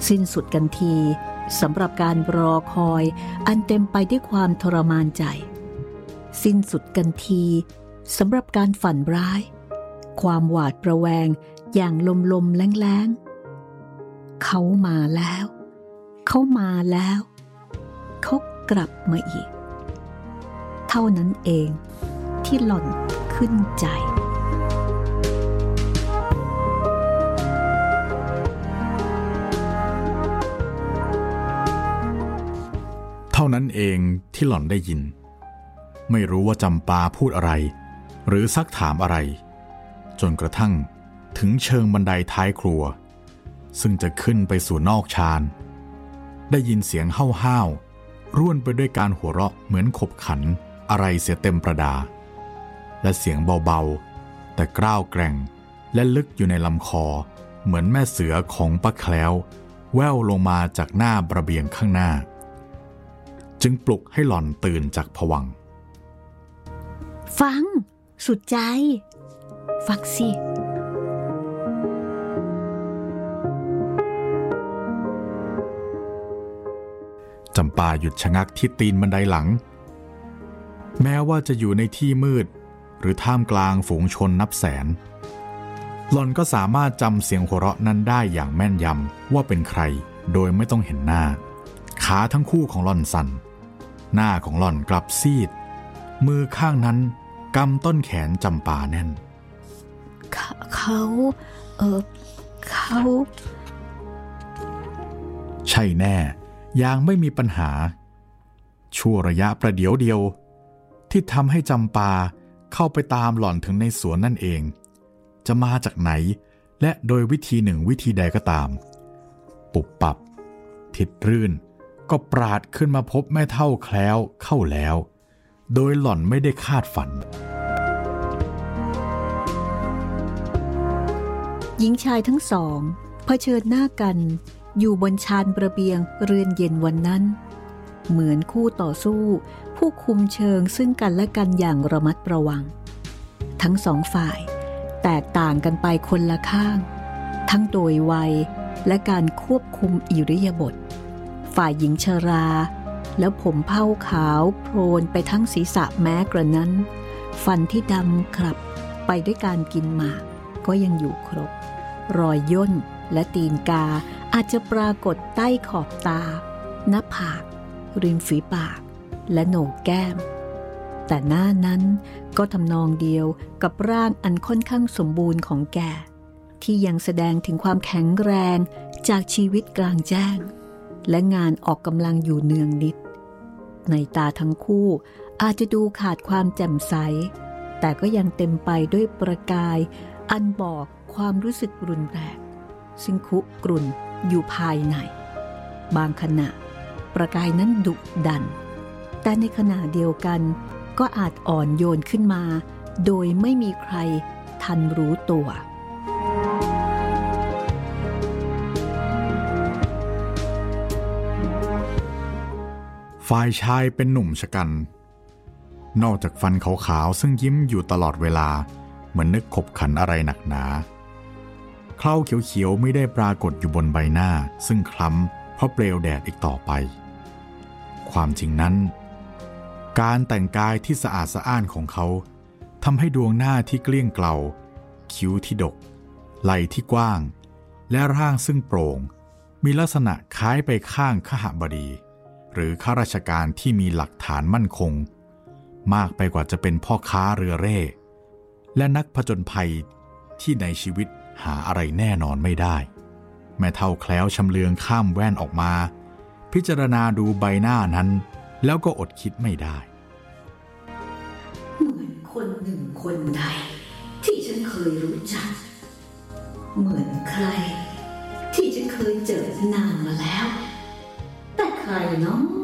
สิ้นสุดกันทีสำหรับการรอคอยอันเต็มไปด้วยความทรมานใจสิ้นสุดกันทีสำหรับการฝันร้ายความหวาดระแวงอย่างลมๆแล้งๆเขามาแล้วเขามาแล้วเขากลับมาอีกเท่านั้นเองที่หล่อนขึ้นใจเท่านั้นเองที่หล่อนได้ยินไม่รู้ว่าจำปาพูดอะไรหรือซักถามอะไรจนกระทั่งถึงเชิงบันไดท้ายครัวซึ่งจะขึ้นไปสู่นอกชานได้ยินเสียงห้าวๆร่วนไปด้วยการหัวเราะเหมือนขบขันอะไรเสียเต็มประดาและเสียงเบาๆแต่กร้าวแกร่งและลึกอยู่ในลำคอเหมือนแม่เสือของป้าแคล้วแว่วลงมาจากหน้าระเบียงข้างหน้าจึงปลุกให้หล่อนตื่นจากภวังค์ฟังสุดใจฟังสิจำปาหยุดชะงักที่ตีนบันไดหลังแม้ว่าจะอยู่ในที่มืดหรือท่ามกลางฝูงชนนับแสนหล่อนก็สามารถจำเสียงหัวเราะนั้นได้อย่างแม่นยำว่าเป็นใครโดยไม่ต้องเห็นหน้าขาทั้งคู่ของหล่อนสั่นหน้าของหล่อนกลับซีดมือข้างนั้นกำต้นแขนจำปาแน่นเขาใช่แน่อย่างไม่มีปัญหาชั่วระยะประเดี๋ยวเดียวที่ทำให้จำปาเข้าไปตามหล่อนถึงในสวนนั่นเองจะมาจากไหนและโดยวิธีหนึ่งวิธีใดก็ตามปุบปับทิดรื่นก็ปราดขึ้นมาพบแม่เฒ่าแคล้วเข้าแล้วโดยหล่อนไม่ได้คาดฝันหญิงชายทั้งสองเผชิญหน้ากันอยู่บนชานระเบียงเรือนเย็นวันนั้นเหมือนคู่ต่อสู้ผู้คุมเชิงซึ่งกันและกันอย่างระมัดระวังทั้งสองฝ่ายแตกต่างกันไปคนละข้างทั้งโดยวัยและการควบคุมอิริยาบถฝ่ายหญิงชราแล้วผมเผ้าขาวโพลนไปทั้งศีรษะแม้กระนั้นฟันที่ดำคลับไปด้วยการกินหมากก็ยังอยู่ครบรอยย่นและตีนกาอาจจะปรากฏใต้ขอบตาหน้าผากริมฝีปากและโหนกแก้มแต่หน้านั้นก็ทำนองเดียวกับร่างอันค่อนข้างสมบูรณ์ของแกที่ยังแสดงถึงความแข็งแรงจากชีวิตกลางแจ้งและงานออกกำลังอยู่เนืองนิดในตาทั้งคู่อาจจะดูขาดความแจ่มใสแต่ก็ยังเต็มไปด้วยประกายอันบอกความรู้สึกรุนแรงซึ่งคุกรุ่นอยู่ภายในบางขณะประกายนั้นดุดันแต่ในขณะเดียวกันก็อาจอ่อนโยนขึ้นมาโดยไม่มีใครทันรู้ตัวฝ่ายชายเป็นหนุ่มชะกันนอกจากฟันขาวๆซึ่งยิ้มอยู่ตลอดเวลาเหมือนนึกขบขันอะไรหนักหนาเคราเขียวๆไม่ได้ปรากฏอยู่บนใบหน้าซึ่งคล้ำเพราะเปลวแดดอีกต่อไปความจริงนั้นการแต่งกายที่สะอาดสะอ้านของเขาทำให้ดวงหน้าที่เกลี้ยงเกลาคิ้วที่ดกไหล่ที่กว้างและร่างซึ่งโปร่งมีลักษณะคล้ายไปข้างขหบดีหรือข้าราชการที่มีหลักฐานมั่นคงมากไปกว่าจะเป็นพ่อค้าเรือเร่และนักผจญภัยที่ในชีวิตหาอะไรแน่นอนไม่ได้แม่เฒ่าแคล้วชำเลืองข้ามแว่นออกมาพิจารณาดูใบหน้านั้นแล้วก็อดคิดไม่ได้เหมือนคนหนึ่งคนใดที่ฉันเคยรู้จักเหมือนใครที่ฉันเคยเจอหน้ามาแล้วแต่ใครเนาะ